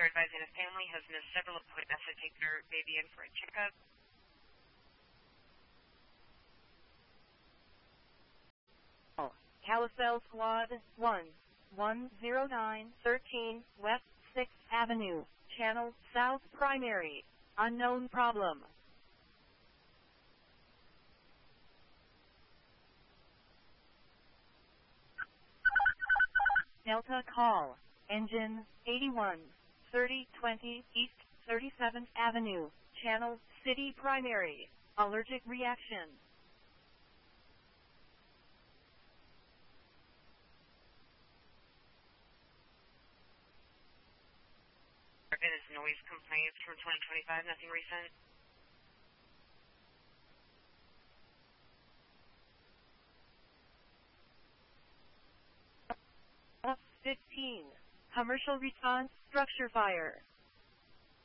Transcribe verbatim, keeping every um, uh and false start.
are advising a family has missed several appointments to take their baby in for a checkup. Carousel Squad one, one zero nine, thirteen West sixth Avenue, Channel South Primary, unknown problem. Delta call, engine eighty-one, thirty twenty East thirty-seventh Avenue, Channel City Primary, allergic reaction. It is noise complaints from twenty twenty-five, nothing recent. fifteen, commercial response, structure fire.